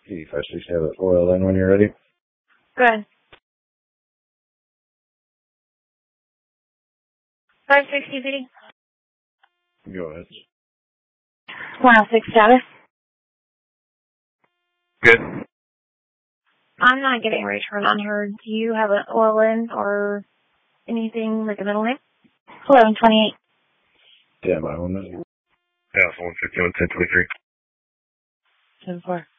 560, have it oil in when you're ready. Go ahead. 560 PD. Go ahead. 106 status. Good. I'm not getting a return on her. Do you have an oil in or anything like a middle name? 1128. Stand by 1 minute. Yeah, 151, 1023. 10-4.